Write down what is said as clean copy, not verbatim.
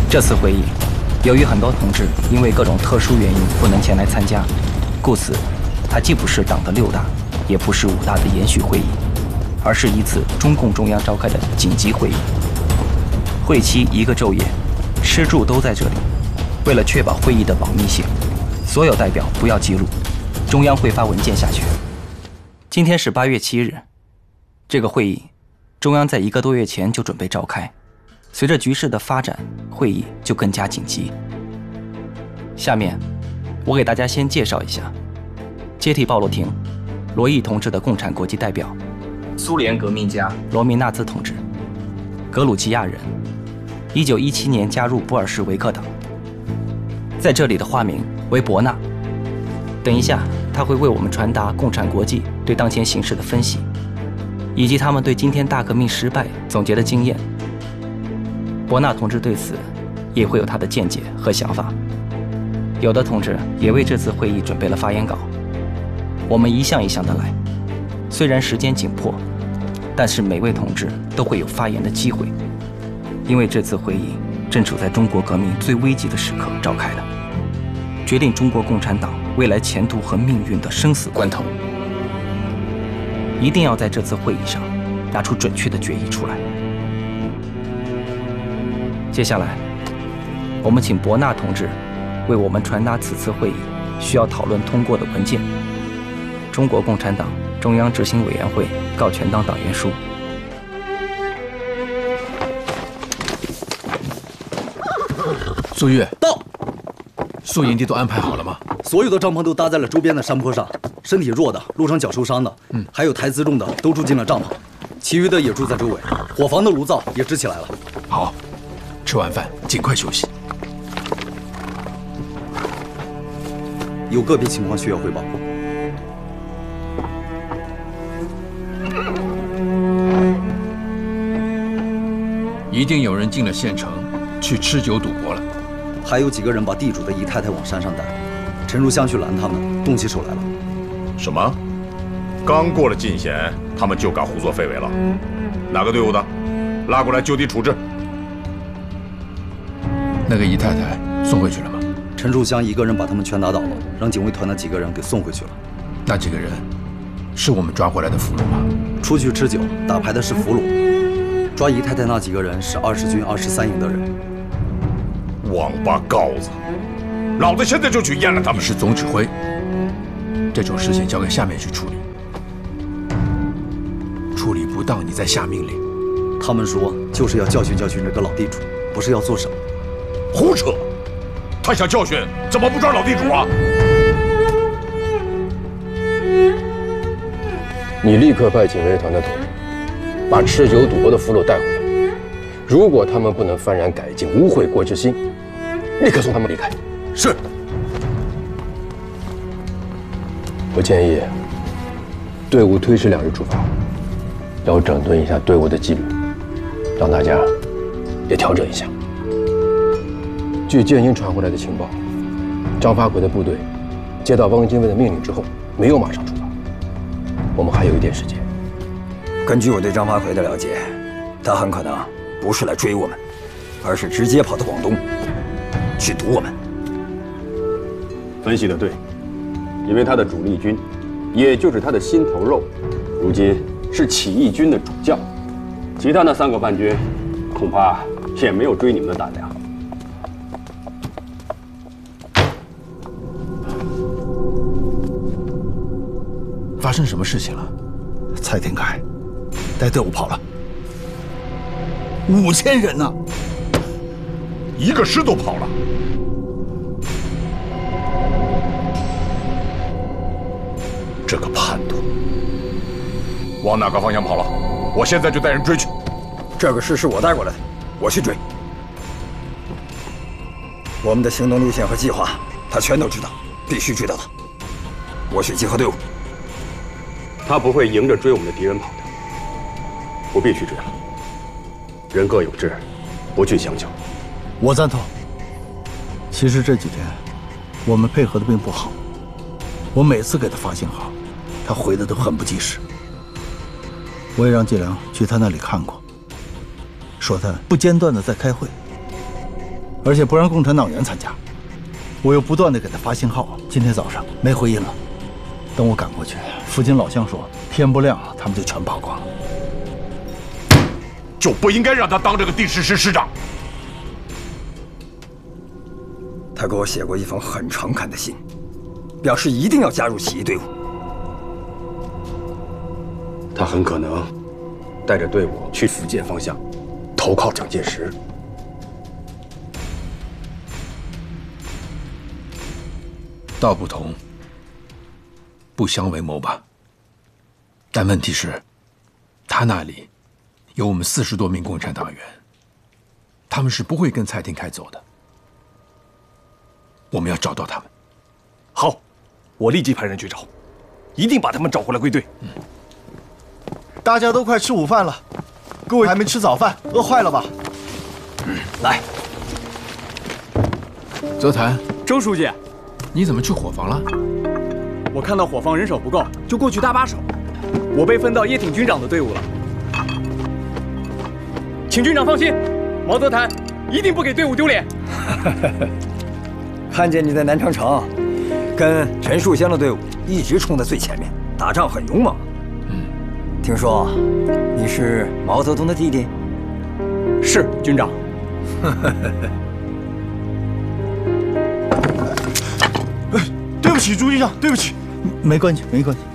这次会议，由于很多同志因为各种特殊原因不能前来参加，故此，它既不是党的6大，也不是5大的延续会议，而是一次中共中央召开的紧急会议。会期1个昼夜，吃住都在这里。为了确保会议的保密性，所有代表不要记录，中央会发文件下去。今天是8月7日，这个会议，中央在1个多月前就准备召开。随着局势的发展，会议就更加紧急。下面，我给大家先介绍一下，接替鲍罗廷，罗毅同志的共产国际代表，苏联革命家罗明纳兹同志，格鲁吉亚人，1917年加入布尔什维克党。在这里的化名为伯纳。等一下，他会为我们传达共产国际对当前形势的分析，以及他们对今天大革命失败总结的经验。伯纳同志对此也会有他的见解和想法。有的同志也为这次会议准备了发言稿。我们一项一项的来，虽然时间紧迫，但是每位同志都会有发言的机会，因为这次会议正处在中国革命最危急的时刻召开的，决定中国共产党未来前途和命运的生死关头，一定要在这次会议上拿出准确的决议出来。接下来，我们请伯纳同志为我们传达此次会议需要讨论通过的文件——中国共产党中央执行委员会告全党党员书。 苏玉到，宿营地都安排好了吗？ 所有的帐篷都搭在了周边的山坡上，身体弱的、路上脚受伤的，还有抬辎重的都住进了帐篷，其余的也住在周围。伙房的炉灶也支起来了。 好，吃完饭尽快休息。 有个别情况需要汇报。 一定有人进了县城，去吃酒赌博了。 还有几个人把地主的姨太太往山上带。陈如香去拦他们，动起手来了。 什么？刚过了进贤，他们就敢胡作非为了？哪个队伍的？拉过来就地处置。 那个姨太太送回去了吗？ 陈树香一个人把他们全打倒了，让警卫团的几个人给送回去了。 那几个人是我们抓回来的俘虏吗？ 出去吃酒打牌的是俘虏，抓姨太太那几个人是20军23营的人。 王八羔子！老子现在就去阉了他们！ 你是总指挥，这种事情交给下面去处理。处理不当，你再下命令。 他们说就是要教训教训这个老地主，不是要做什么。 胡扯！他想教训，怎么不抓老地主啊？ 你立刻派警卫团的头目，把吃酒赌博的俘虏带回来。如果他们不能幡然改进，无悔过之心，立刻送他们离开。 是。 我建议，队伍推迟2日出发，要整顿一下队伍的纪律，让大家也调整一下。据建英传回来的情报，张发奎的部队接到汪精卫的命令之后，没有马上出发。我们还有一点时间。 根据我对张发奎的了解，他很可能不是来追我们，而是直接跑到广东去堵我们。 分析得对，因为他的主力军，也就是他的心头肉，如今是起义军的主将，其他那3个叛军，恐怕也没有追你们的胆量。 发生什么事情了？ 蔡廷锴带队伍跑了，5000人呢， 一个师都跑了。这个叛徒往哪个方向跑了？我现在就带人追去。 这个事是我带过来的，我去追。我们的行动路线和计划，他全都知道，必须追到他。我去集合队伍。 他不会迎着追我们的敌人跑的，不必去追了。人各有志，不去强求。 我赞同。其实这几天我们配合的并不好，我每次给他发信号，他回的都很不及时。我也让季良去他那里看过，说他不间断的在开会， 而且不让共产党员参加。我又不断的给他发信号，今天早上没回音了。等我赶过去，附近老乡说天不亮他们就全扒光了。 就不应该让他当这个第10师师长。 他给我写过一封很诚恳的信，表示一定要加入起义队伍。 他很可能带着队伍去福建方向，投靠蒋介石。 道不同，不相为谋吧。但问题是，他那里有我们40多名共产党员，他们是不会跟蔡廷锴走的。我们要找到他们。 好，我立即派人去找，一定把他们找回来归队。 大家都快吃午饭了，各位还没吃早饭，饿坏了吧？ 来， 泽谈， 周书记， 你怎么去伙房了？ 我看到伙房人手不够，就过去搭把手。我被分到叶挺军长的队伍了。请军长放心，毛泽谈一定不给队伍丢脸。 看见你在南昌城，跟陈树湘的队伍一直冲在最前面，打仗很勇猛。听说你是毛泽东的弟弟？ 是，军长。 对不起，朱军长，对不起。 没关系，没关系。